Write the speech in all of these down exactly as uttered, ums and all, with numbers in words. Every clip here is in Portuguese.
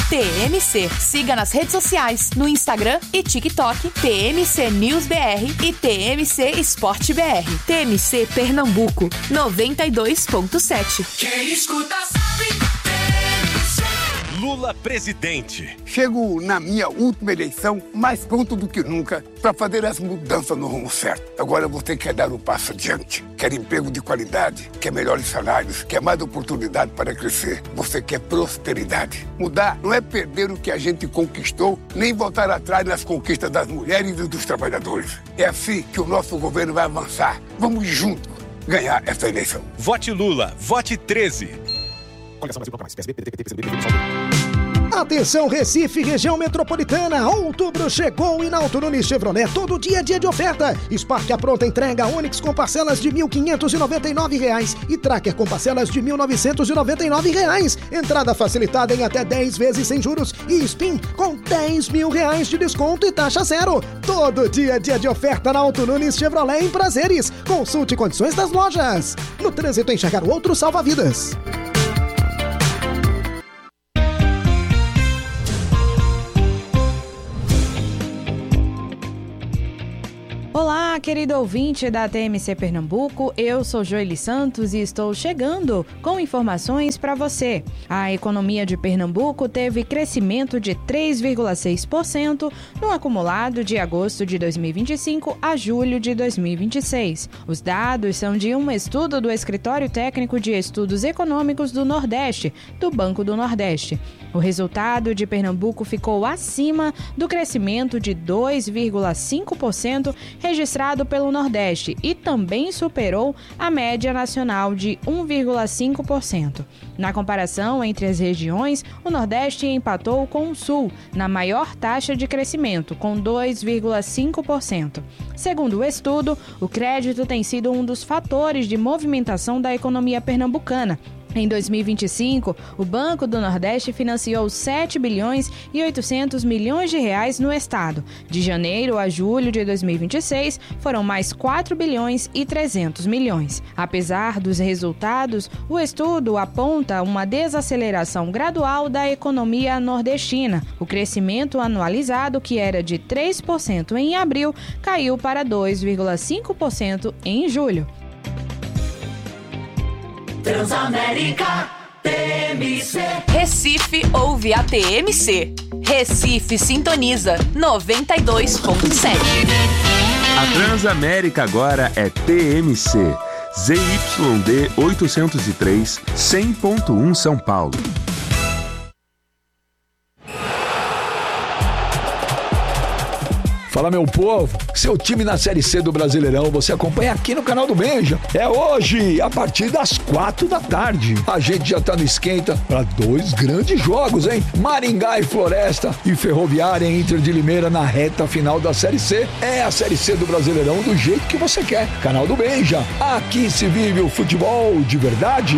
T M C. Siga nas redes sociais, no Instagram e TikTok, T M C News B R e T M C Esporte B R. T M C Pernambuco, noventa e dois ponto sete. Quem escuta sabe. Lula presidente. Chego na minha última eleição mais pronto do que nunca para fazer as mudanças no rumo certo. Agora você quer dar um passo adiante. Quer emprego de qualidade, quer melhores salários, quer mais oportunidade para crescer. Você quer prosperidade. Mudar não é perder o que a gente conquistou, nem voltar atrás nas conquistas das mulheres e dos trabalhadores. É assim que o nosso governo vai avançar. Vamos juntos ganhar essa eleição. Vote Lula, vote treze. Atenção Recife, região metropolitana, outubro chegou e na Auto Nunes Chevrolet todo dia é dia de oferta. Spark a pronta entrega, Onix com parcelas de mil quinhentos e noventa e nove reais e Tracker com parcelas de mil novecentos e noventa e nove reais. Entrada facilitada em até dez vezes sem juros e Spin com dez mil reais de desconto e taxa zero. Todo dia é dia de oferta na Auto Nunes Chevrolet em Prazeres. Consulte condições das lojas. No trânsito enxergar o outro salva vidas. Olá, querido ouvinte da T M C Pernambuco, eu sou Joeli Santos e estou chegando com informações para você. A economia de Pernambuco teve crescimento de três vírgula seis por cento no acumulado de agosto de dois mil e vinte e cinco a julho de dois mil e vinte e seis. Os dados são de um estudo do Escritório Técnico de Estudos Econômicos do Nordeste, do Banco do Nordeste. O resultado de Pernambuco ficou acima do crescimento de dois vírgula cinco por cento registrado pelo Nordeste e também superou a média nacional de um vírgula cinco por cento. Na comparação entre as regiões, o Nordeste empatou com o Sul na maior taxa de crescimento, com dois vírgula cinco por cento. Segundo o estudo, o crédito tem sido um dos fatores de movimentação da economia pernambucana. Em dois mil e vinte e cinco, o Banco do Nordeste financiou sete bilhões e oitocentos milhões de reais no estado. De janeiro a julho de dois mil e vinte e seis, foram mais quatro bilhões e trezentos milhões. Apesar dos resultados, o estudo aponta uma desaceleração gradual da economia nordestina. O crescimento anualizado, que era de três por cento em abril, caiu para dois vírgula cinco por cento em julho. Transamérica T M C. Recife ouve a T M C. Recife sintoniza noventa e dois ponto sete. A Transamérica agora é T M C. Z Y D oitocentos e três, cem ponto um São Paulo. Fala, meu povo, seu time na Série C do Brasileirão você acompanha aqui no canal do Benja. É hoje, a partir das quatro da tarde. A gente já tá no esquenta para dois grandes jogos, hein? Maringá e Floresta e Ferroviária e Inter de Limeira na reta final da Série C. É a Série C do Brasileirão do jeito que você quer. Canal do Benja, aqui se vive o futebol de verdade.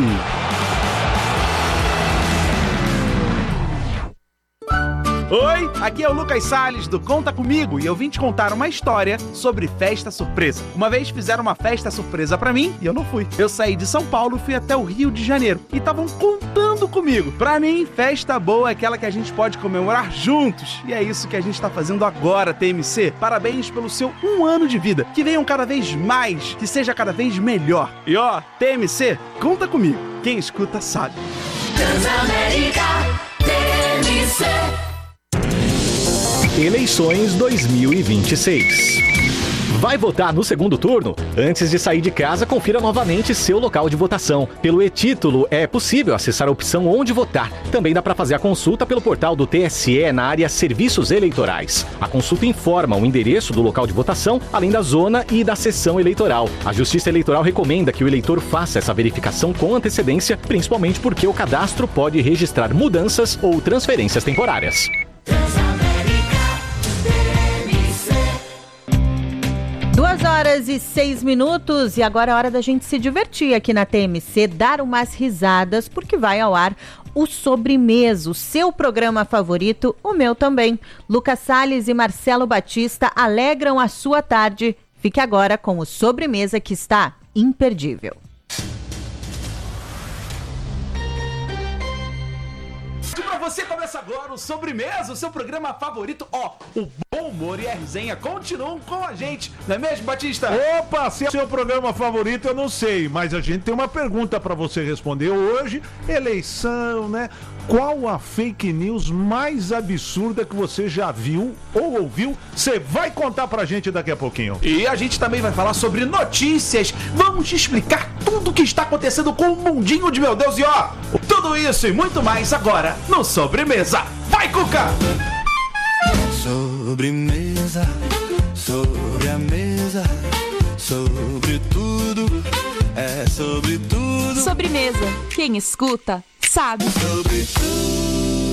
Oi, aqui é o Lucas Salles do Conta Comigo e eu vim te contar uma história sobre festa surpresa. Uma vez fizeram uma festa surpresa pra mim e eu não fui. Eu saí de São Paulo e fui até o Rio de Janeiro e estavam contando comigo. Pra mim, festa boa é aquela que a gente pode comemorar juntos. E é isso que a gente tá fazendo agora, T M C. Parabéns pelo seu um ano de vida. Que venham cada vez mais, que seja cada vez melhor. E ó, T M C, conta comigo. Quem escuta sabe. Transamérica T M C. Eleições dois mil e vinte e seis. Vai votar no segundo turno? Antes de sair de casa, confira novamente seu local de votação. Pelo e-título, é possível acessar a opção Onde Votar. Também dá para fazer a consulta pelo portal do T S E na área Serviços Eleitorais. A consulta informa o endereço do local de votação, além da zona e da sessão eleitoral. A Justiça Eleitoral recomenda que o eleitor faça essa verificação com antecedência, principalmente porque o cadastro pode registrar mudanças ou transferências temporárias. Duas horas e seis minutos e agora é hora da gente se divertir aqui na T M C, dar umas risadas, porque vai ao ar o Sobremesa, o seu programa favorito, o meu também. Lucas Salles e Marcelo Batista alegram a sua tarde. Fique agora com o Sobremesa, que está imperdível. Pra você começa agora o Sobremesa, o seu programa favorito. Ó, o bom humor e a resenha continuam com a gente, não é mesmo, Batista? Opa, se é o seu programa favorito eu não sei, mas a gente tem uma pergunta pra você responder hoje. Eleição, né? Qual a fake news mais absurda que você já viu ou ouviu? Você vai contar pra gente daqui a pouquinho. E a gente também vai falar sobre notícias. Vamos te explicar tudo o que está acontecendo com o mundinho de meu Deus. E ó, tudo isso e muito mais agora no Sobremesa. Vai, Cuca! Sobremesa, sobre a mesa, sobre tudo, é sobre tudo. Sobremesa. Quem escuta, sabe. Sobre tudo.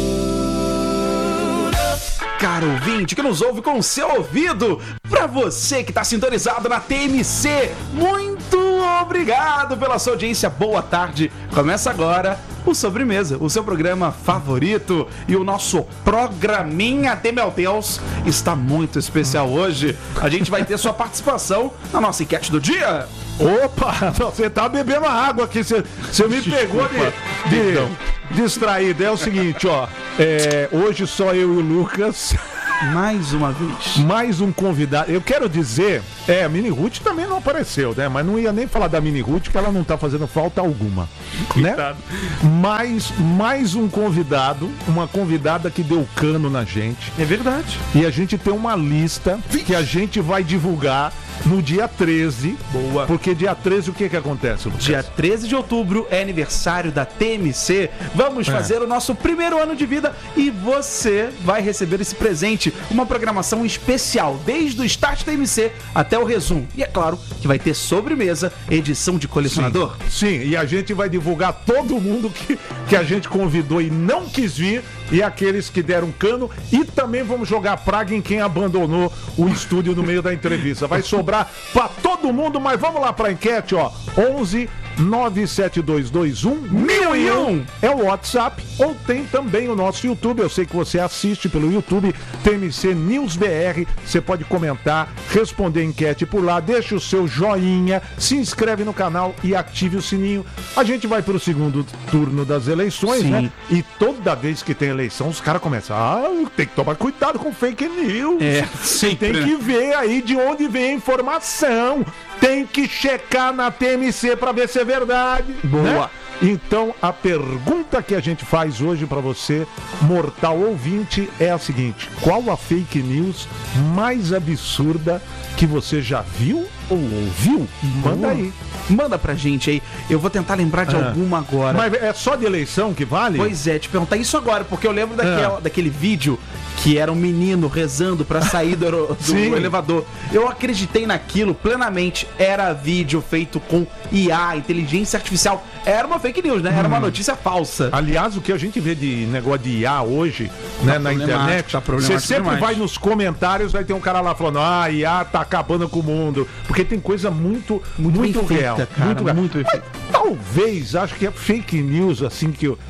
Caro ouvinte que nos ouve com o seu ouvido, pra você que tá sintonizado na T M C, muito obrigado pela sua audiência. Boa tarde. Começa agora o Sobremesa, o seu programa favorito, e o nosso programinha de meu Deus está muito especial hoje. A gente vai ter sua participação na nossa enquete do dia. Opa, você tá bebendo água aqui, você, você me pegou de, de distraído. É o seguinte, ó, é, hoje só eu e o Lucas. Mais uma vez. Mais um convidado. Eu quero dizer, é, a Mini Ruth também não apareceu, né? Mas não ia nem falar da Mini Ruth, que ela não tá fazendo falta alguma, né? Mais, mais um convidado, uma convidada que deu cano na gente. É verdade. E a gente tem uma lista que a gente vai divulgar no dia treze. Boa. Porque dia treze o que que acontece, Lucas? Dia treze de outubro é aniversário da T M C. Vamos É. fazer o nosso primeiro ano de vida e você vai receber esse presente. Uma programação especial, desde o Start T M C até o resumo. E é claro que vai ter sobremesa, edição de colecionador. Sim, sim, e a gente vai divulgar todo mundo que, que a gente convidou e não quis vir, e aqueles que deram cano, e também vamos jogar praga em quem abandonou o estúdio no meio da entrevista. Vai sobrar pra todo mundo, mas vamos lá pra enquete, ó. onze nove sete dois dois um mil e um é o WhatsApp, ou tem também o nosso YouTube. Eu sei que você assiste pelo YouTube, T M C News B R. Você pode comentar, responder a enquete por lá, deixa o seu joinha, se inscreve no canal e ative o sininho. A gente vai pro segundo turno das eleições, Sim. né? E toda vez que tem eleição, os caras começam, ah, tem que tomar cuidado com fake news. É, sempre, tem né? que ver aí de onde vem a informação. Tem que checar na T M C pra ver se é verdade. Boa. Né? Então, a pergunta que a gente faz hoje pra você, mortal ouvinte, é a seguinte: qual a fake news mais absurda que você já viu ou ouviu? Manda aí. Manda pra gente aí. Eu vou tentar lembrar de Ah. alguma agora. Mas é só de eleição que vale? Pois é, te perguntar isso agora, porque eu lembro daquela, Ah. daquele vídeo que era um menino rezando pra sair do, aero- do Sim. elevador. Eu acreditei naquilo plenamente. Era vídeo feito com I A, inteligência artificial. Era uma fake news, né? Era uma notícia falsa. Aliás, o que a gente vê de negócio de I A hoje, né, na problemático, internet, tá você problemático sempre demais. vai nos comentários, vai ter um cara lá falando, ah, I A tá acabando com o mundo. Porque tem coisa muito, muito, bem feita, real. cara, muito real. muito bem Mas feita. talvez, acho que é fake news, assim, que eu,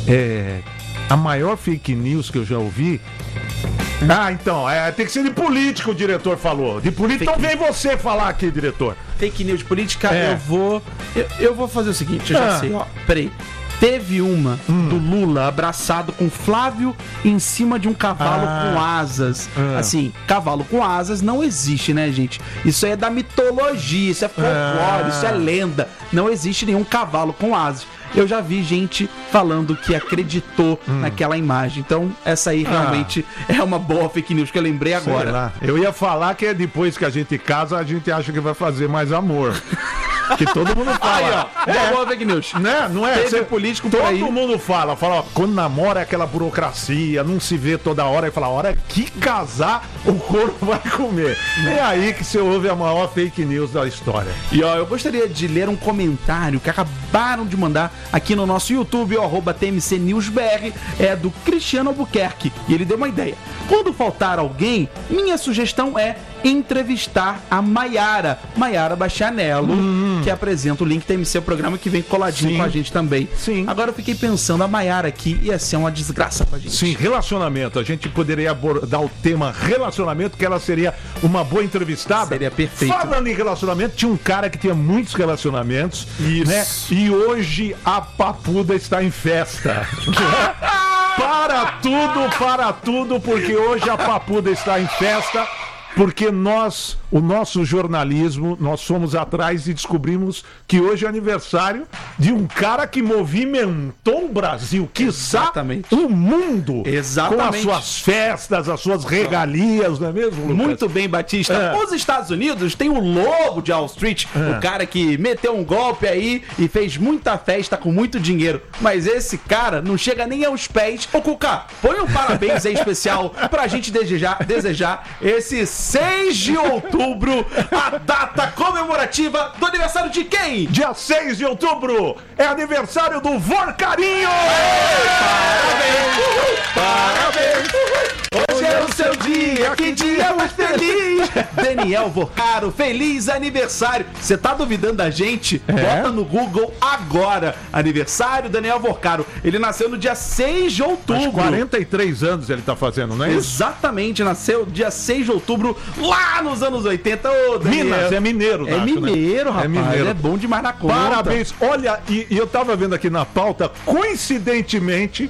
é, a maior fake news que eu já ouvi. Ah, então, é, tem que ser de político, o diretor falou. De político, então vem você falar aqui, diretor. Fake news política, É. eu vou. Eu, eu vou fazer o seguinte, eu já Ah. sei, ó. Peraí. Teve uma Hum. do Lula abraçado com Flávio em cima de um cavalo Ah. com asas. Ah. Assim, cavalo com asas não existe, né, gente? Isso aí é da mitologia, isso é folclore, Ah. isso é lenda. Não existe nenhum cavalo com asas. Eu já vi gente falando que acreditou naquela imagem. Então, essa aí Hum. Ah. realmente é uma boa fake news que eu lembrei Sei agora. lá. Eu ia falar que é depois que a gente casa, a gente acha que vai fazer mais amor. Que todo mundo fala. Aí, ó, é, boa fake news. né? Não é? Teve Cê- político por todo aí. mundo fala, fala, ó, quando namora é aquela burocracia, não se vê toda hora, e fala, a hora que casar, o corpo vai comer. É aí que você ouve a maior fake news da história. E ó, eu gostaria de ler um comentário que acabaram de mandar aqui no nosso YouTube, o arroba T M C News B R, é do Cristiano Albuquerque. E ele deu uma ideia. Quando faltar alguém, minha sugestão é entrevistar a Maiara, Maiara Bastianello, que apresenta o Link T M C, o programa que vem coladinho Sim. com a gente também. Sim. Agora eu fiquei pensando, a Maiara aqui ia ser uma desgraça pra gente. Sim, relacionamento. A gente poderia abordar o tema relacionamento, que ela seria uma boa entrevistada. Seria perfeito. Falando em relacionamento, tinha um cara que tinha muitos relacionamentos. Isso. Né? E hoje a papuda está em festa. Para tudo, para tudo, porque hoje a Papuda está em festa. Porque nós, o nosso jornalismo, nós fomos atrás e descobrimos que hoje é aniversário de um cara que movimentou o Brasil, quiçá o mundo. Exatamente. Com as suas festas, as suas regalias, não é mesmo, Lucas? Muito bem, Batista. É. Os Estados Unidos tem o lobo de Wall Street, É. o cara que meteu um golpe aí e fez muita festa com muito dinheiro. Mas esse cara não chega nem aos pés. Ô, Cuca, põe um parabéns aí especial pra gente desejar, desejar esse seis de outubro, a data comemorativa do aniversário de quem? Dia seis de outubro é aniversário do Vorcarinho! Parabéns! Hoje é o seu dia, que dia mais feliz! Daniel Vorcaro, feliz aniversário! Você tá duvidando da gente? É? Bota no Google agora. Aniversário Daniel Vorcaro. Ele nasceu no dia seis de outubro. Mas quarenta e três anos ele tá fazendo, não é isso? Exatamente, nasceu dia seis de outubro, lá nos anos oitenta. Ô, Daniel. Minas, é mineiro, É acho, mineiro, né? rapaz. É mineiro. É bom demais na conta. Parabéns. Olha, e, e eu tava vendo aqui na pauta, coincidentemente,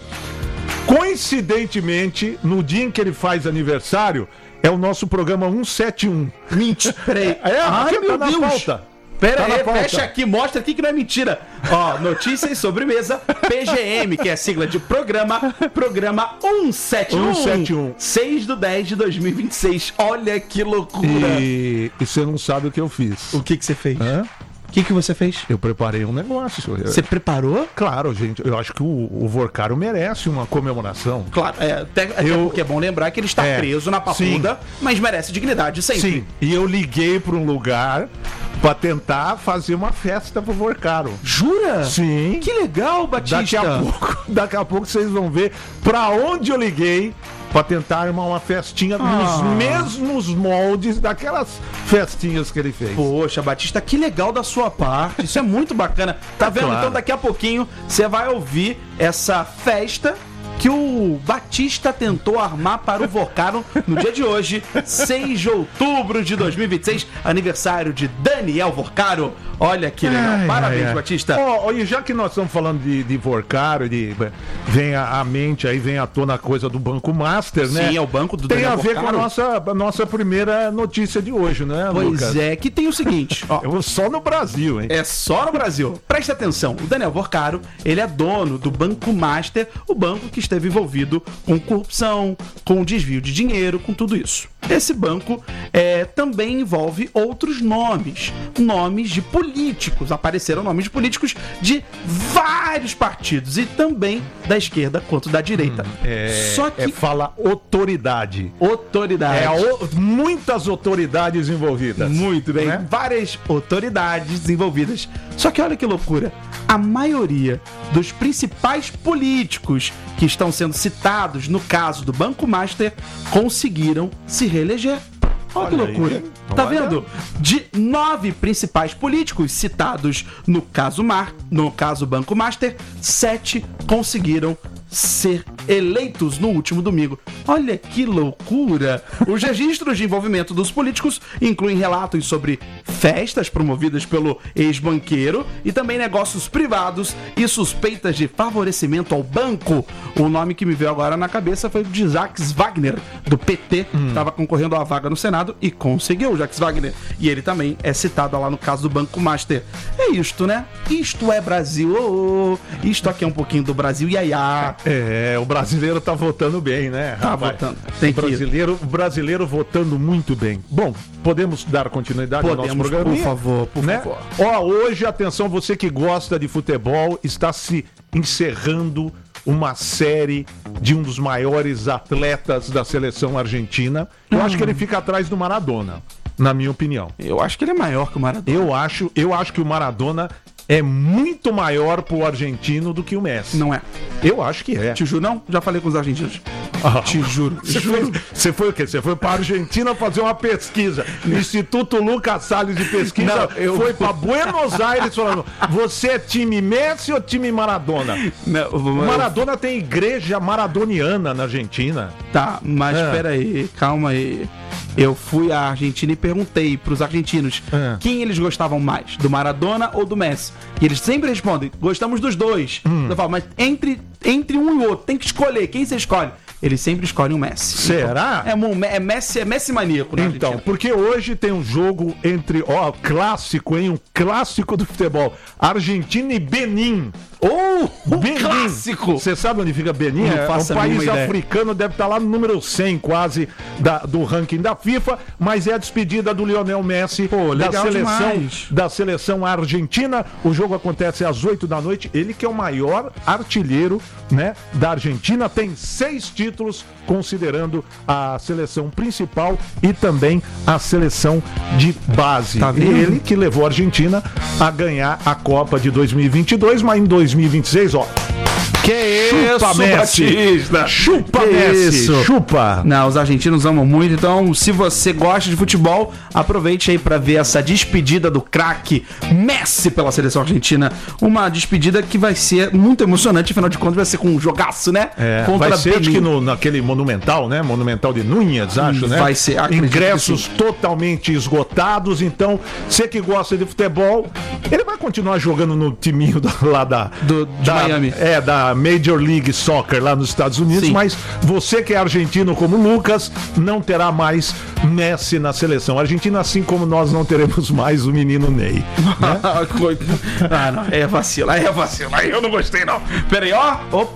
coincidentemente, no dia em que ele faz aniversário, é o nosso programa cento e setenta e um. Mentira. Peraí. É, Ai, aqui meu tá na Deus. pauta. Pera Tá na aí, pauta. fecha aqui, mostra aqui que não é mentira. Ó, notícias e sobremesa, P G M, que é a sigla de programa, programa cento e setenta e um. cento e setenta e um. seis de dez de dois mil e vinte e seis. Olha que loucura. E, e você não sabe o que eu fiz. O que que você fez? Hã? O que que você fez? Eu preparei um negócio. Você preparou? Claro, gente. Eu acho que o, o Vorcaro merece uma comemoração. Claro, é, até, até Eu- porque é bom lembrar que ele está É, preso na Papuda, mas merece dignidade sempre. Sim. E eu liguei para um lugar pra tentar fazer uma festa pro Vorcaro. Jura? Sim. Que legal, Batista. Daqui a pouco, daqui a pouco vocês vão ver pra onde eu liguei pra tentar armar uma festinha Ah. nos mesmos moldes daquelas festinhas que ele fez. Poxa, Batista, que legal da sua parte. Isso é muito bacana. Tá vendo? Claro. Então daqui a pouquinho você vai ouvir essa festa que o Batista tentou armar para o Vorcaro no dia de hoje, seis de outubro de dois mil e vinte e seis, aniversário de Daniel Vorcaro. Olha que legal. Ai, Parabéns, ai, ai. Batista. Ó, ó, e já que nós estamos falando de, de Vorcaro, de, vem à à mente aí, vem à tona a coisa do Banco Master, né? Sim, é o banco do Tem Daniel a ver Vorcaro. com a nossa, a nossa primeira notícia de hoje, né, Pois Lucas? é, que tem o seguinte, ó. Eu- Só no Brasil, hein? É só no Brasil. Presta atenção, o Daniel Vorcaro, ele é dono do Banco Master, o banco que esteve envolvido com corrupção, com desvio de dinheiro, com tudo isso. Esse banco é, também envolve outros nomes, nomes de políticos. Apareceram nomes de políticos de vários partidos e também da esquerda quanto da direita. É, Só que é fala autoridade. autoridade. É a o- muitas autoridades envolvidas. Muito bem, Né? várias autoridades envolvidas. Só que olha que loucura, a maioria dos principais políticos que estão sendo citados no caso do Banco Master conseguiram se reeleger. Olha, que Olha aí, loucura. hein? Tá Olha. vendo? De nove principais políticos citados no caso Mar, no caso Banco Master, sete conseguiram ser eleitos no último domingo. Olha que loucura! Os registros de envolvimento dos políticos incluem relatos sobre festas promovidas pelo ex-banqueiro e também negócios privados e suspeitas de favorecimento ao banco. O nome que me veio agora na cabeça foi o de Jacques Wagner, do P T, que estava concorrendo à vaga no Senado e conseguiu, Jacques Wagner. E ele também é citado lá no caso do Banco Master. É isto, né? Isto é Brasil. Oh, oh. Isto aqui é um pouquinho do Brasil. Iaiá. É, o brasileiro tá votando bem, né? Tá rapaz? votando. Tem o que ir. brasileiro, o brasileiro votando muito bem. Bom, podemos dar continuidade ao nosso Podemos, programa? por favor, por né? favor. Ó, hoje, atenção, você que gosta de futebol, está se encerrando uma série de um dos maiores atletas da seleção argentina. Eu Hum. acho que ele fica atrás do Maradona, na minha opinião. Eu acho que ele é maior que o Maradona. Eu acho, eu acho que o Maradona é muito maior pro argentino do que o Messi. Não é. Eu acho que é. Te juro, não? Já falei com os argentinos. Ah, Te juro. Você foi, você foi o quê? Você foi pra Argentina fazer uma pesquisa. Instituto Lucas Salles de Pesquisa Não, eu- foi pra Buenos Aires falando: você é time Messi ou time Maradona? Não, O Maradona tem igreja maradoniana na Argentina. Tá, mas É. peraí, calma aí. Eu fui à Argentina e perguntei pros argentinos É. quem eles gostavam mais, do Maradona ou do Messi. E eles sempre respondem, gostamos dos dois. Hum. Eu falo, mas entre, entre um e outro, tem que escolher, quem você escolhe? Eles sempre escolhem o Messi. Será? É, mo- é Messi, é Messi maníaco, né? Então, porque hoje tem um jogo entre, ó, clássico, hein? Um clássico do futebol. Argentina e Benin. Oh, um Benin. clássico! Você sabe onde fica Benin? Não É faço um a país mínima ideia. africano, deve estar lá no número cem quase da- do ranking da FIFA, mas é a despedida do Lionel Messi Pô, da legal seleção demais. da seleção argentina. O jogo acontece às oito da noite. Ele que é o maior artilheiro, né, da Argentina, tem seis títulos considerando a seleção principal e também a seleção de base. Tá vendo? Ele que levou a Argentina a ganhar a Copa de dois mil e vinte e dois, mas em dois mil e vinte e seis, ó, Que chupa isso, Messi, Batista? chupa Que Messi, isso? chupa. Não, os argentinos amam muito, então se você gosta de futebol, aproveite aí pra ver essa despedida do craque Messi pela seleção argentina. Uma despedida que vai ser muito emocionante, afinal de contas vai ser com um jogaço, né? É, Contra vai ser acho Benin. que no, naquele Monumental, né? Monumental de Núñez, acho, né? Vai ser, acredito ingressos totalmente esgotados, então você que gosta de futebol, ele vai continuar jogando no timinho da- lá da, Do- de da Miami. É, da Major League Soccer lá nos Estados Unidos, Sim. mas você que é argentino como Lucas, não terá mais Messi na seleção. Argentina, assim como nós não teremos mais o menino Ney. ah, não, é vacilo, aí é vacilo, aí eu não gostei não. Pera aí, ó. Opa.